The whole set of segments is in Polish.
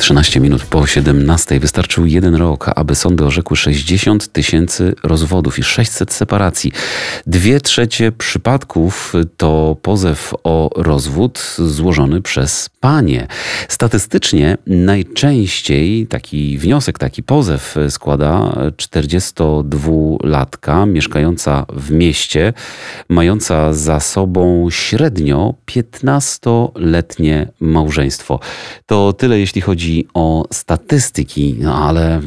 13 minut po 17 wystarczył 1 rok, aby sądy orzekły 60 000 rozwodów i 600 separacji. 2/3 przypadków to pozew o rozwód złożony przez panie. Statystycznie najczęściej taki wniosek, taki pozew składa 42-latka mieszkająca w mieście, mająca za sobą średnio 15-letnie małżeństwo. To tyle, jeśli chodzi o statystyki, ale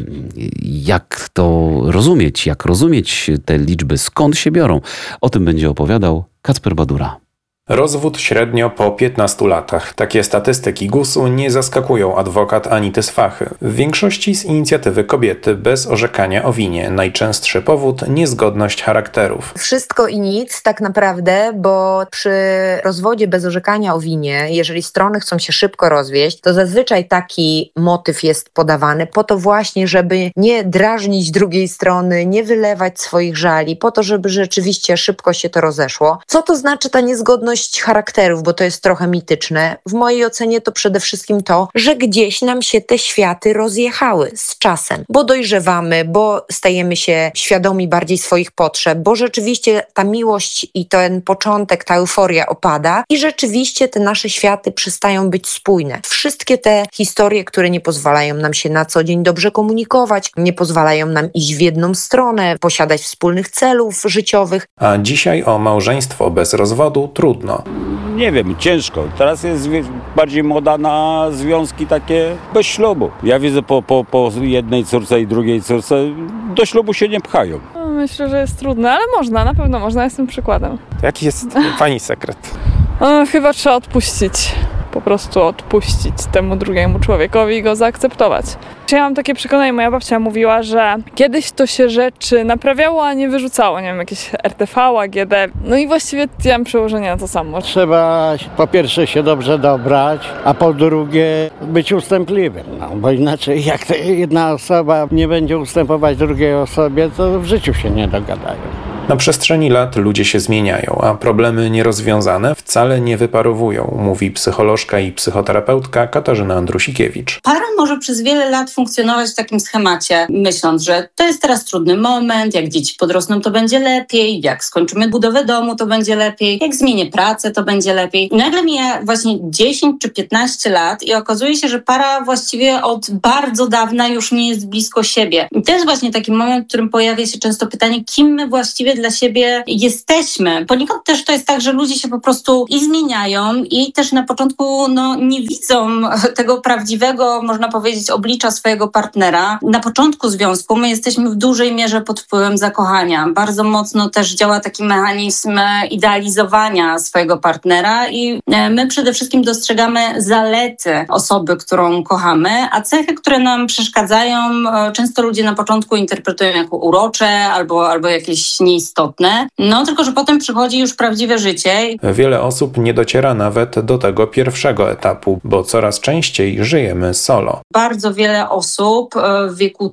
jak to rozumieć? Jak rozumieć te liczby? Skąd się biorą? O tym będzie opowiadał Kacper Badura. Rozwód średnio po 15 latach. Takie statystyki GUS-u nie zaskakują adwokat Anity Swachy. W większości z inicjatywy kobiety bez orzekania o winie. Najczęstszy powód – niezgodność charakterów. Wszystko i nic tak naprawdę, bo przy rozwodzie bez orzekania o winie, jeżeli strony chcą się szybko rozwieść, to zazwyczaj taki motyw jest podawany po to właśnie, żeby nie drażnić drugiej strony, nie wylewać swoich żali, po to, żeby rzeczywiście szybko się to rozeszło. Co to znaczy ta niezgodność charakterów, bo to jest trochę mityczne. W mojej ocenie to przede wszystkim to, że gdzieś nam się te światy rozjechały z czasem, bo dojrzewamy, bo stajemy się świadomi bardziej swoich potrzeb, bo rzeczywiście ta miłość i ten początek, ta euforia opada i rzeczywiście te nasze światy przestają być spójne. Wszystkie te historie, które nie pozwalają nam się na co dzień dobrze komunikować, nie pozwalają nam iść w jedną stronę, posiadać wspólnych celów życiowych. A dzisiaj o małżeństwo bez rozwodu trudno. Nie wiem, ciężko. Teraz jest bardziej moda na związki takie bez ślubu. Ja widzę po jednej córce i drugiej córce, do ślubu się nie pchają. Myślę, że jest trudne, ale można, na pewno można, jestem przykładem. Jaki jest pani sekret? Chyba trzeba odpuścić. Po prostu odpuścić temu drugiemu człowiekowi i go zaakceptować. Ja mam takie przekonanie, moja babcia mówiła, że kiedyś to się rzeczy naprawiało, a nie wyrzucało, nie wiem, jakieś RTV, AGD. No i właściwie ja mam przełożenie na to samo. Trzeba po pierwsze się dobrze dobrać, a po drugie być ustępliwym. Bo inaczej jak jedna osoba nie będzie ustępować drugiej osobie, to w życiu się nie dogadają. Na przestrzeni lat ludzie się zmieniają, a problemy nierozwiązane wcale nie wyparowują, mówi psycholożka i psychoterapeutka Katarzyna Andrusikiewicz. Para może przez wiele lat funkcjonować w takim schemacie, myśląc, że to jest teraz trudny moment, jak dzieci podrosną, to będzie lepiej, jak skończymy budowę domu, to będzie lepiej, jak zmienię pracę, to będzie lepiej. I nagle mija właśnie 10 czy 15 lat i okazuje się, że para właściwie od bardzo dawna już nie jest blisko siebie. I to jest właśnie taki moment, w którym pojawia się często pytanie, kim my właściwie dla siebie jesteśmy. Poniekąd też to jest tak, że ludzie się po prostu i zmieniają i też na początku nie widzą tego prawdziwego, można powiedzieć, oblicza swojego partnera. Na początku związku my jesteśmy w dużej mierze pod wpływem zakochania. Bardzo mocno też działa taki mechanizm idealizowania swojego partnera i my przede wszystkim dostrzegamy zalety osoby, którą kochamy, a cechy, które nam przeszkadzają, często ludzie na początku interpretują jako urocze albo jakieś nieistotne. Tylko że potem przychodzi już prawdziwe życie. Wiele osób nie dociera nawet do tego pierwszego etapu, bo coraz częściej żyjemy solo. Bardzo wiele osób w wieku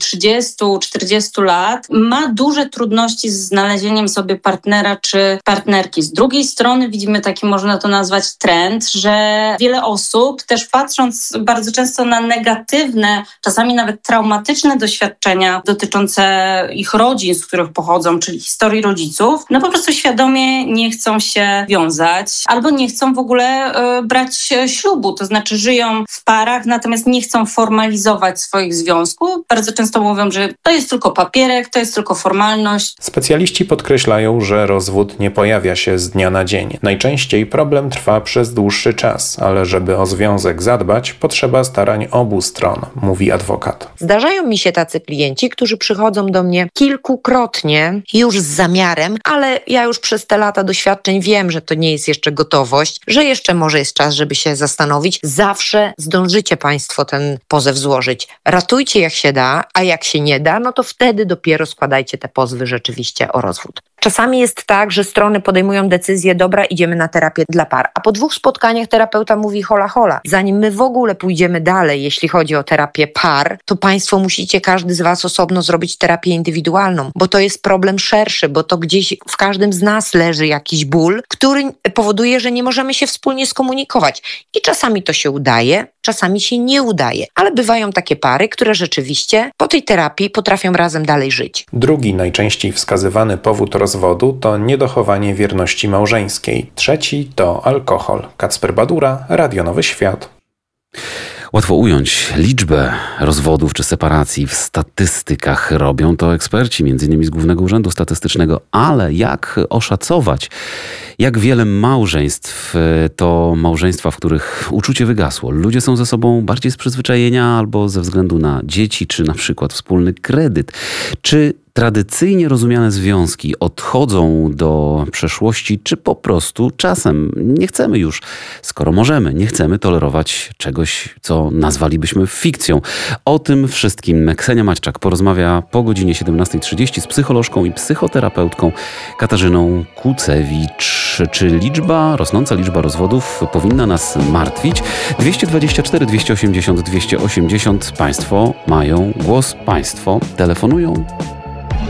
30-40 lat ma duże trudności z znalezieniem sobie partnera czy partnerki. Z drugiej strony widzimy taki, można to nazwać, trend, że wiele osób też patrząc bardzo często na negatywne, czasami nawet traumatyczne doświadczenia dotyczące ich rodzin, z których pochodzą, czyli historii rodziców, po prostu świadomie nie chcą się wiązać albo nie chcą w ogóle brać ślubu, to znaczy żyją w parach, natomiast nie chcą formalizować swoich związków. Bardzo często mówią, że to jest tylko papierek, to jest tylko formalność. Specjaliści podkreślają, że rozwód nie pojawia się z dnia na dzień. Najczęściej problem trwa przez dłuższy czas, ale żeby o związek zadbać, potrzeba starań obu stron, mówi adwokat. Zdarzają mi się tacy klienci, którzy przychodzą do mnie kilkukrotnie już z zamiarem, ale ja już przez te lata doświadczeń wiem, że to nie jest jeszcze gotowość, że jeszcze może jest czas, żeby się zastanowić. Zawsze zdążycie Państwo ten pozew złożyć. Ratujcie jak się da, a jak się nie da, to wtedy dopiero składajcie te pozwy rzeczywiście o rozwód. Czasami jest tak, że strony podejmują decyzję, dobra, idziemy na terapię dla par, a po 2 spotkaniach terapeuta mówi hola hola. Zanim my w ogóle pójdziemy dalej, jeśli chodzi o terapię par, to Państwo musicie każdy z Was osobno zrobić terapię indywidualną, bo to jest problem szerszy, bo to gdzieś w każdym z nas leży jakiś ból, który powoduje, że nie możemy się wspólnie skomunikować. I czasami to się udaje, czasami się nie udaje, ale bywają takie pary, które rzeczywiście po tej terapii potrafią razem dalej żyć. Drugi najczęściej wskazywany powód rozwodu to niedochowanie wierności małżeńskiej. Trzeci to alkohol. Kacper Badura, Radio Nowy Świat. Łatwo ująć liczbę rozwodów czy separacji w statystykach. Robią to eksperci, m.in. z Głównego Urzędu Statystycznego. Ale jak oszacować, jak wiele małżeństw to małżeństwa, w których uczucie wygasło? Ludzie są ze sobą bardziej z przyzwyczajenia albo ze względu na dzieci, czy na przykład wspólny kredyt. Czy tradycyjnie rozumiane związki odchodzą do przeszłości, czy po prostu czasem nie chcemy już, skoro możemy, nie chcemy tolerować czegoś, co nazwalibyśmy fikcją. O tym wszystkim Ksenia Maćczak porozmawia po godzinie 17:30 z psycholożką i psychoterapeutką Katarzyną Kucewicz. Czy rosnąca liczba rozwodów powinna nas martwić? 224 280 280. Państwo mają głos, Państwo telefonują.